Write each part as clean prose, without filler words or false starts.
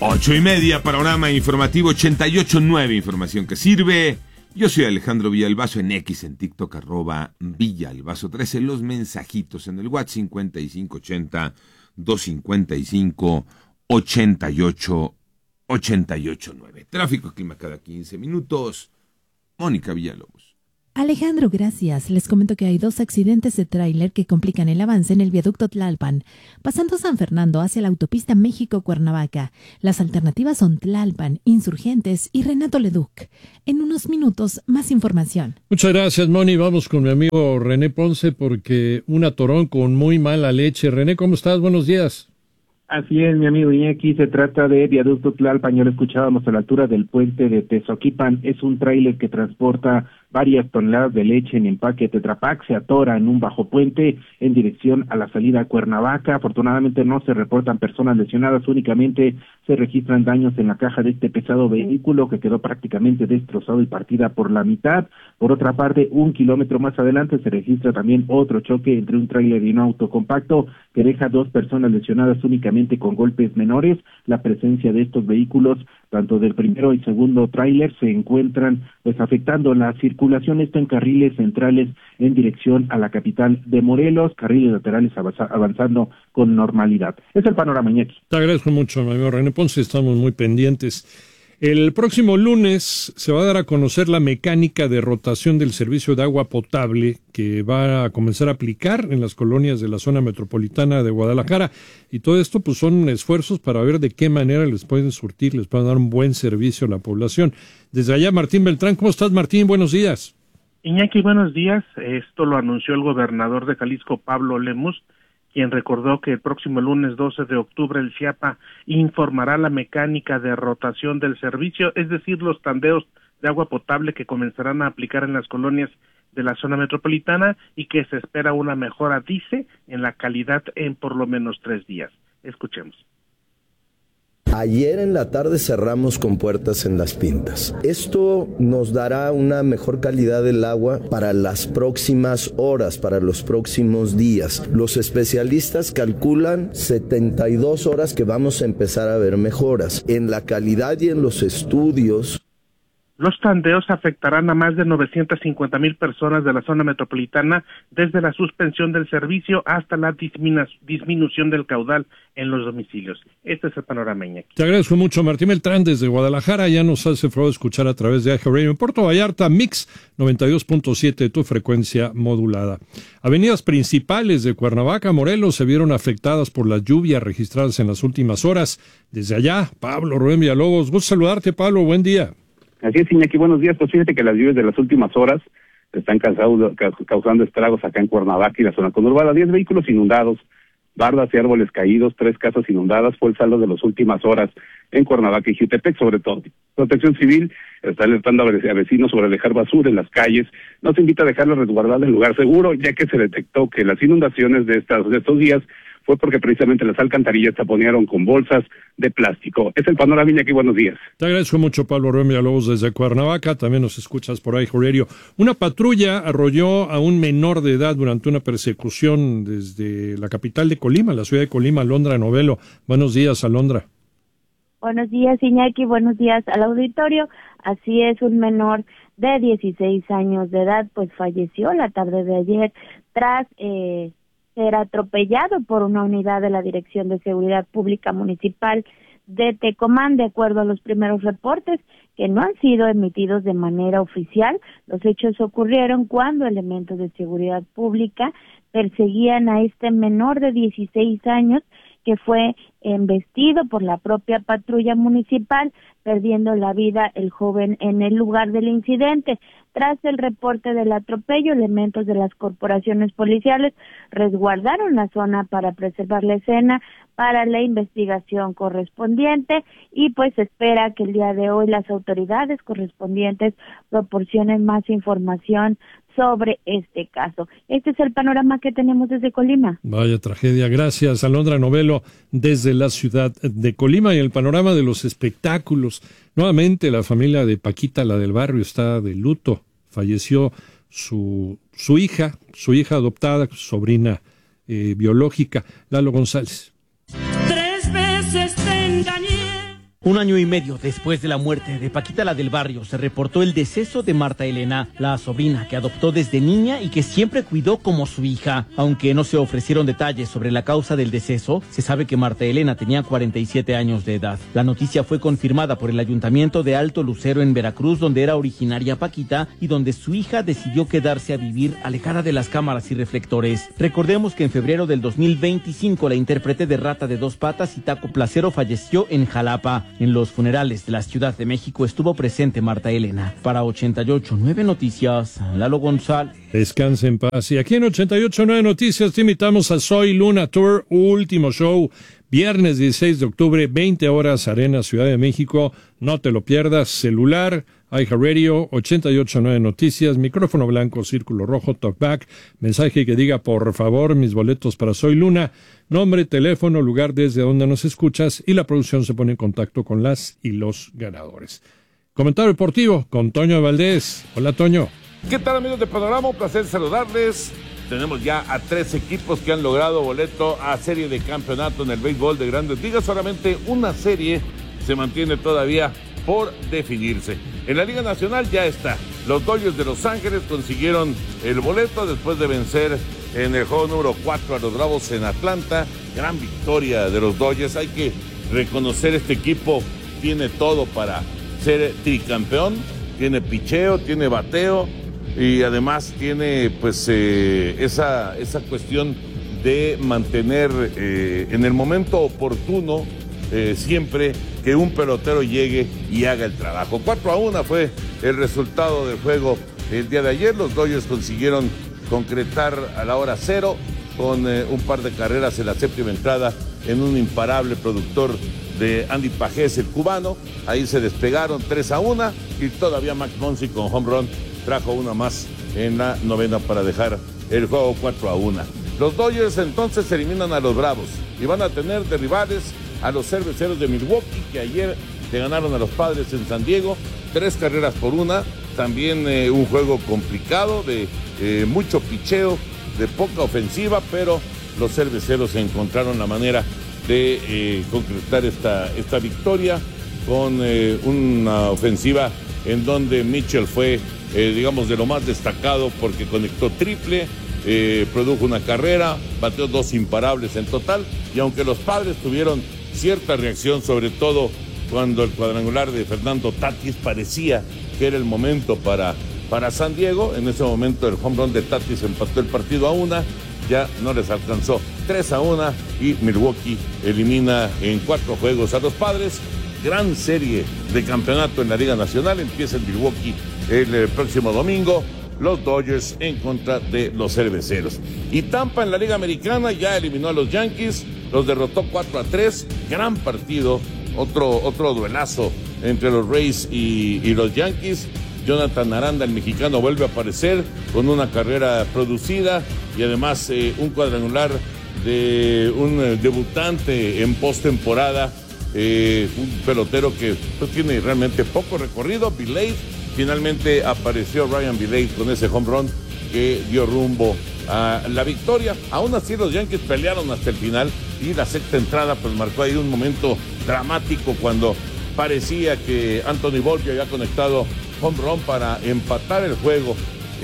8:30, panorama informativo 88.9, información que sirve. Yo soy Alejandro Villalbazo en X, en TikTok, @Villalbazo13, los mensajitos en el WhatsApp 5580-255-8889. Tráfico, clima cada 15 minutos. Mónica Villalobos. Alejandro, gracias. Les comento que hay 2 accidentes de tráiler que complican el avance en el viaducto Tlalpan, pasando San Fernando hacia la autopista México-Cuernavaca. Las alternativas son Tlalpan, Insurgentes y Renato Leduc. En unos minutos, más información. Muchas gracias, Moni. Vamos con mi amigo René Ponce porque un atorón con muy mala leche. René, ¿cómo estás? Buenos días. Así es, mi amigo Iñaki, se trata de viaducto Tlalpan. Ya lo escuchábamos a la altura del puente de Tezoquipan. Es un tráiler que transporta varias toneladas de leche en empaque Tetra Pak. Se atora en un bajo puente en dirección a la salida a Cuernavaca. Afortunadamente no se reportan personas lesionadas, únicamente se registran daños en la caja de este pesado vehículo que quedó prácticamente destrozado y partida por la mitad. Por otra parte, 1 kilómetro más adelante se registra también otro choque entre un tráiler y un auto compacto que deja 2 personas lesionadas únicamente con golpes menores. La presencia de estos vehículos, tanto del primero y segundo tráiler, se encuentran afectando la circulación, esto en carriles centrales en dirección a la capital de Morelos, carriles laterales avanzando con normalidad. Es el panorama, Iñaki. Te agradezco mucho, mi amigo René Ponce, estamos muy pendientes. El próximo lunes se va a dar a conocer la mecánica de rotación del servicio de agua potable que va a comenzar a aplicar en las colonias de la zona metropolitana de Guadalajara. Y todo esto pues son esfuerzos para ver de qué manera les pueden surtir, les pueden dar un buen servicio a la población. Desde allá, Martín Beltrán. ¿Cómo estás, Martín? Buenos días. Iñaki, buenos días. Esto lo anunció el gobernador de Jalisco, Pablo Lemus, quien recordó que el próximo lunes 12 de octubre el CIAPA informará la mecánica de rotación del servicio, es decir, los tandeos de agua potable que comenzarán a aplicar en las colonias de la zona metropolitana y que se espera una mejora, dice, en la calidad en por lo menos 3 días. Escuchemos. Ayer en la tarde cerramos con puertas en las pintas. Esto nos dará una mejor calidad del agua para las próximas horas, para los próximos días. Los especialistas calculan 72 horas que vamos a empezar a ver mejoras. En la calidad y en los estudios. Los tandeos afectarán a más de 950,000 personas de la zona metropolitana, desde la suspensión del servicio hasta la disminución del caudal en los domicilios. Este es el panorama, Iñaki. Te agradezco mucho, Martín Beltrán, desde Guadalajara. Ya nos hace favor de escuchar a través de AJ Radio. En Puerto Vallarta, Mix 92.7, tu frecuencia modulada. Avenidas principales de Cuernavaca, Morelos, se vieron afectadas por las lluvias registradas en las últimas horas. Desde allá, Pablo Rubén Villalobos. Gusto saludarte, Pablo. Buen día. Así es, Iñaki, buenos días. Pues fíjate que las lluvias de las últimas horas están causando estragos acá en Cuernavaca y la zona conurbada. 10 vehículos inundados, bardas y árboles caídos, 3 casas inundadas, fue el saldo de las últimas horas en Cuernavaca y Jutepec, sobre todo. Protección Civil está alertando a vecinos sobre dejar basura en las calles. Nos invita a dejarla resguardada en lugar seguro, ya que se detectó que las inundaciones de estos días fue porque precisamente las alcantarillas se taponearon con bolsas de plástico. Es el panorama, Iñaki, buenos días. Te agradezco mucho, Pablo Rubén Villalobos, desde Cuernavaca. También nos escuchas por ahí, Radio. Una patrulla arrolló a un menor de edad durante una persecución desde la capital de Colima, la ciudad de Colima, Alondra Novelo. Buenos días, Alondra. Buenos días, Iñaki. Buenos días al auditorio. Así es, un menor de 16 años de edad, pues falleció la tarde de ayer tras ser atropellado por una unidad de la Dirección de Seguridad Pública Municipal de Tecomán. De acuerdo a los primeros reportes, que no han sido emitidos de manera oficial, los hechos ocurrieron cuando elementos de seguridad pública perseguían a este menor de 16 años que fue embestido por la propia patrulla municipal, perdiendo la vida el joven en el lugar del incidente. Tras el reporte del atropello, elementos de las corporaciones policiales resguardaron la zona para preservar la escena para la investigación correspondiente y pues se espera que el día de hoy las autoridades correspondientes proporcionen más información sobre este caso. Este es el panorama que tenemos desde Colima. Vaya tragedia. Gracias, Alondra Novelo, desde la ciudad de Colima. Y el panorama de los espectáculos. Nuevamente, la familia de Paquita, la del barrio, está de luto. Falleció su hija adoptada, sobrina biológica, Lalo González. 3 veces te engañé. 1 año y medio después de la muerte de Paquita la del Barrio, se reportó el deceso de Marta Elena, la sobrina que adoptó desde niña y que siempre cuidó como su hija. Aunque no se ofrecieron detalles sobre la causa del deceso, se sabe que Marta Elena tenía 47 años de edad. La noticia fue confirmada por el Ayuntamiento de Alto Lucero en Veracruz, donde era originaria Paquita y donde su hija decidió quedarse a vivir alejada de las cámaras y reflectores. Recordemos que en febrero del 2025 la intérprete de Rata de Dos Patas y Taco Placero falleció en Jalapa. En los funerales de la Ciudad de México estuvo presente Marta Elena. Para 88.9 Noticias, Lalo González. Descanse en paz. Y aquí en 88.9 Noticias te invitamos a Soy Luna Tour, último show, viernes 16 de octubre, 20 horas, Arena, Ciudad de México. No te lo pierdas. Celular, iHeartRadio, 88.9 Noticias, micrófono blanco, círculo rojo, talkback, mensaje que diga por favor mis boletos para Soy Luna, nombre, teléfono, lugar desde donde nos escuchas y la producción se pone en contacto con las y los ganadores. Comentario deportivo con Toño Valdés. Hola, Toño. ¿Qué tal, amigos de Panorama? Un placer saludarles. Tenemos ya a 3 equipos que han logrado boleto a serie de campeonato en el béisbol de Grandes Ligas. Solamente una serie se mantiene todavía por definirse. En la Liga Nacional ya está. Los Dodgers de Los Ángeles consiguieron el boleto después de vencer en el juego número 4 a los Bravos en Atlanta. Gran victoria de los Dodgers. Hay que reconocer, este equipo tiene todo para ser tricampeón. Tiene picheo, tiene bateo y además tiene pues esa cuestión de mantener en el momento oportuno siempre que un pelotero llegue y haga el trabajo. 4-1 fue el resultado del juego el día de ayer. Los Dodgers consiguieron concretar a la hora 0 con un par de carreras en la séptima entrada en un imparable productor de Andy Pajés, el cubano. Ahí se despegaron 3-1 y todavía Max Muncy con home run trajo una más en la novena para dejar el juego 4-1. Los Dodgers entonces eliminan a los Bravos y van a tener de rivales a los Cerveceros de Milwaukee, que ayer le ganaron a los Padres en San Diego 3-1. También un juego complicado de mucho picheo, de poca ofensiva, pero los Cerveceros encontraron la manera de concretar esta victoria con una ofensiva en donde Mitchell fue digamos de lo más destacado porque conectó triple, produjo una carrera, bateó 2 imparables en total, y aunque los Padres tuvieron cierta reacción, sobre todo cuando el cuadrangular de Fernando Tatis parecía que era el momento para San Diego, en ese momento el home run de Tatis empató el partido a 1, ya no les alcanzó, 3-1 y Milwaukee elimina en 4 juegos a los Padres. Gran serie de campeonato en la Liga Nacional, empieza en Milwaukee el próximo domingo, los Dodgers en contra de los Cerveceros. Y Tampa en la Liga Americana ya eliminó a los Yankees, los derrotó 4-3, gran partido, otro duelazo entre los Rays y los Yankees. Jonathan Aranda, el mexicano, vuelve a aparecer con una carrera producida y además un cuadrangular de un debutante en postemporada, un pelotero que pues, tiene realmente poco recorrido, Vilade. Finalmente apareció Ryan Vilade con ese home run que dio rumbo a la victoria. Aún así los Yankees pelearon hasta el final y la sexta entrada pues marcó ahí un momento dramático cuando parecía que Anthony Volpe había conectado home run para empatar el juego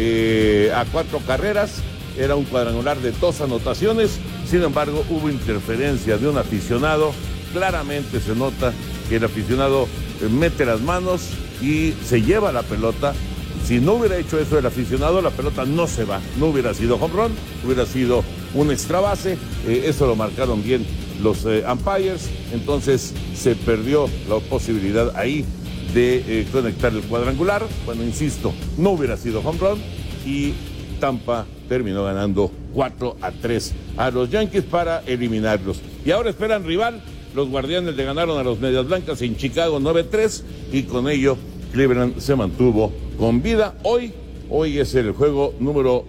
a 4 carreras. Era un cuadrangular de 2 anotaciones, sin embargo hubo interferencia de un aficionado. Claramente se nota que el aficionado mete las manos y se lleva la pelota. Si no hubiera hecho eso el aficionado, la pelota no se va, no hubiera sido home run, hubiera sido un extra base. Eso lo marcaron bien los umpires, entonces se perdió la posibilidad ahí de conectar el cuadrangular. Bueno, insisto, no hubiera sido home run y Tampa terminó ganando 4-3 a los Yankees para eliminarlos. Y ahora esperan rival. Los Guardianes le ganaron a los Medias Blancas en Chicago 9-3 y con ello Cleveland se mantuvo con vida. Hoy es el juego número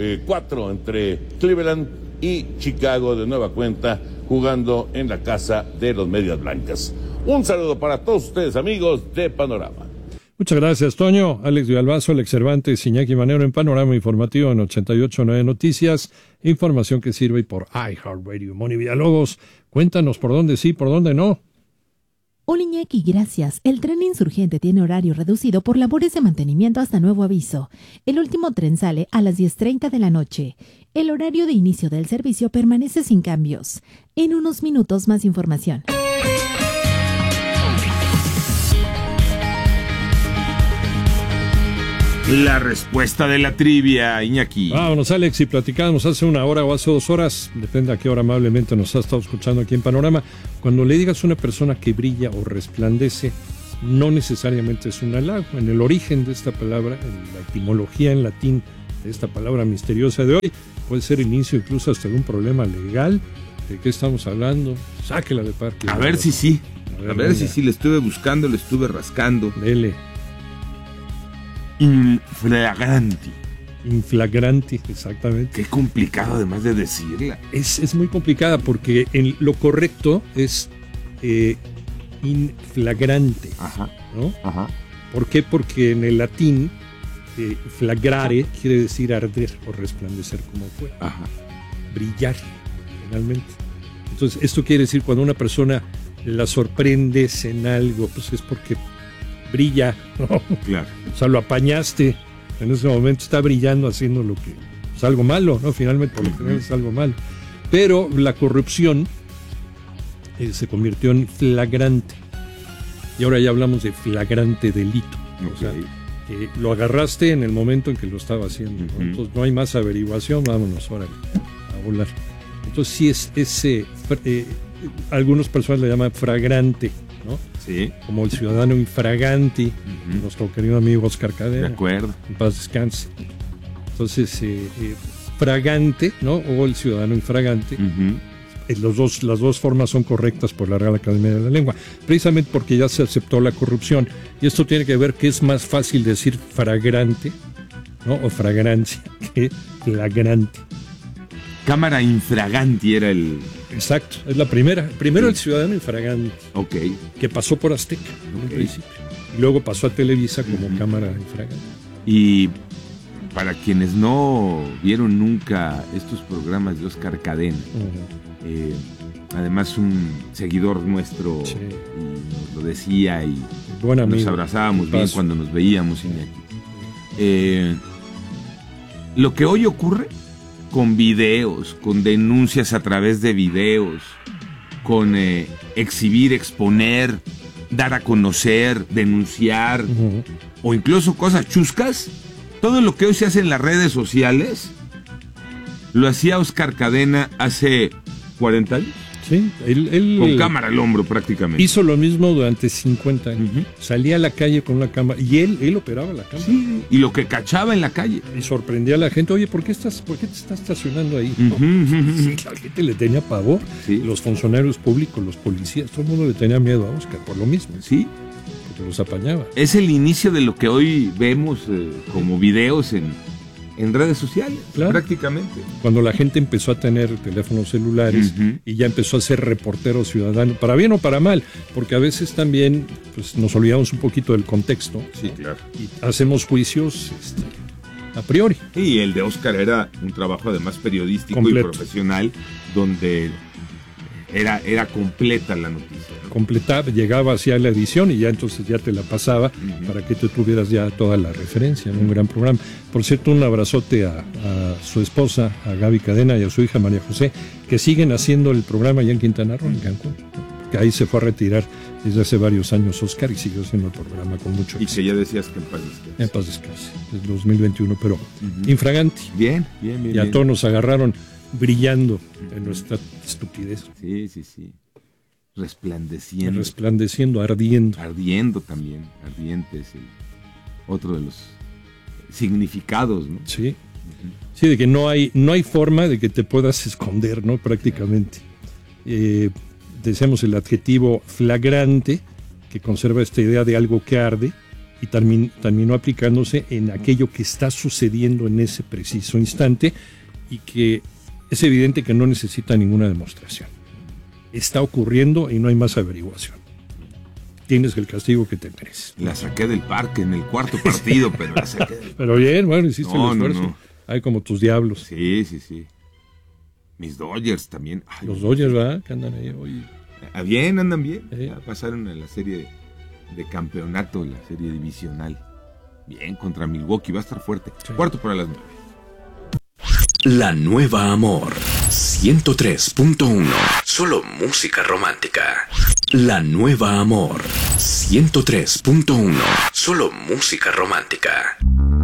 4 entre Cleveland y Chicago de nueva cuenta, jugando en la casa de los Medias Blancas. Un saludo para todos ustedes, amigos de Panorama. Muchas gracias, Toño. Alex Villalbazo, Alex Cervantes, Iñaki Manero en Panorama Informativo en 88.9 Noticias. Información que sirve por iHeartRadio. Moni Villalobos, cuéntanos por dónde sí, por dónde no. Hola Iñaki, gracias. El tren Insurgente tiene horario reducido por labores de mantenimiento hasta nuevo aviso. El último tren sale a las 10:30 de la noche. El horario de inicio del servicio permanece sin cambios. En unos minutos más información. La respuesta de la trivia, Iñaki. Vámonos, Alex, y platicábamos hace una hora o hace 2 horas, depende a qué hora amablemente nos ha estado escuchando aquí en Panorama. Cuando le digas a una persona que brilla o resplandece, no necesariamente es un halago. En el origen de esta palabra, en la etimología en latín de esta palabra misteriosa de hoy, puede ser el inicio incluso hasta de un problema legal. ¿De qué estamos hablando? Sáquela de parque. A ver si sí. A ver si sí, le estuve buscando, le estuve rascando. Dele. Inflagranti. Inflagranti, exactamente. Qué complicado además de decirla. Es muy complicada porque lo correcto es inflagrante. Ajá. ¿No? Ajá. ¿Por qué? Porque en el latín flagrare quiere decir arder o resplandecer como fue. Ajá. Brillar, finalmente. Entonces, esto quiere decir cuando una persona la sorprendes en algo, pues es porque brilla, ¿no? Claro. O sea, lo apañaste, en ese momento está brillando haciendo lo que es algo malo, ¿no? Finalmente, por lo general es algo malo. Pero la corrupción se convirtió en flagrante. Y ahora ya hablamos de flagrante delito. Okay. O sea, lo agarraste en el momento en que lo estaba haciendo, ¿no? Entonces no hay más averiguación, vámonos, órale, a volar. Entonces sí es ese, algunas personas le llaman fragrante, ¿no? Sí. Como el ciudadano infraganti, nuestro querido amigo Oscar Cadena. De acuerdo. En paz descanse. Entonces, fragante, ¿no? O el ciudadano infragante. Las dos formas son correctas por la Real Academia de la Lengua, precisamente porque ya se aceptó la corrupción. Y esto tiene que ver que es más fácil decir fragrante, ¿no? O fragancia que flagrante. Cámara infraganti era el... Exacto, es la primera. Primero el ciudadano infragante. Ok. Que pasó por Azteca en un principio. Y luego pasó a Televisa como cámara infragante. Y para quienes no vieron nunca estos programas de Oscar Cadena, además un seguidor nuestro, y nos lo decía, y buen amigo, nos abrazábamos bien cuando nos veíamos, Iñaki. Lo que hoy ocurre con videos, con denuncias a través de videos, con exhibir, exponer, dar a conocer, denunciar, o incluso cosas chuscas, todo lo que hoy se hace en las redes sociales, lo hacía Oscar Cadena hace 40 años. Sí, él con cámara al hombro prácticamente. Hizo lo mismo durante 50 años. Salía a la calle con una cámara y él operaba la cámara. Sí, y lo que cachaba en la calle. Y sorprendía a la gente. Oye, ¿por qué te estás estacionando ahí? Sí, la gente le tenía pavor. Sí. Los funcionarios públicos, los policías, todo el mundo le tenía miedo a Oscar por lo mismo. Sí. Porque los apañaba. Es el inicio de lo que hoy vemos como videos en redes sociales, claro, prácticamente. Cuando la gente empezó a tener teléfonos celulares y ya empezó a ser reportero ciudadano, para bien o para mal, porque a veces también pues, nos olvidamos un poquito del contexto. Sí, claro. Y hacemos juicios a priori. Y el de Oscar era un trabajo además periodístico completo y profesional, donde era completa la noticia, ¿no? Completaba, llegaba hacia la edición y ya entonces ya te la pasaba para que tú tuvieras ya toda la referencia en un gran programa. Por cierto, un abrazote a su esposa, a Gaby Cadena, y a su hija María José, que siguen haciendo el programa allá en Quintana Roo, en Cancún, que ahí se fue a retirar desde hace varios años Oscar y siguió haciendo el programa con mucho éxito. Y que ya decías que en paz descanse. En paz descanse, desde 2021, pero infraganti. Bien. Y a todos nos agarraron brillando en nuestra estupidez. Sí. Resplandeciendo. Resplandeciendo, ardiendo. Ardiendo también. Ardiente es otro de los significados, ¿no? Sí. Sí, de que no hay forma de que te puedas esconder, ¿no? Prácticamente. Decíamos el adjetivo flagrante, que conserva esta idea de algo que arde, y terminó aplicándose en aquello que está sucediendo en ese preciso instante y que es evidente que no necesita ninguna demostración. Está ocurriendo y no hay más averiguación. Tienes el castigo que te mereces. La saqué del parque en el cuarto partido, pero la saqué. Pero bien, bueno, hiciste el esfuerzo. No. Hay como tus diablos. Sí. Mis Dodgers también. Los Dodgers, ¿verdad? Que andan ahí hoy. Bien, andan bien. Sí. Ya pasaron en la serie de campeonato, la serie divisional. Bien, contra Milwaukee, va a estar fuerte. Sí. 8:45. La Nueva Amor 103.1. Solo música romántica. La Nueva Amor 103.1. Solo música romántica.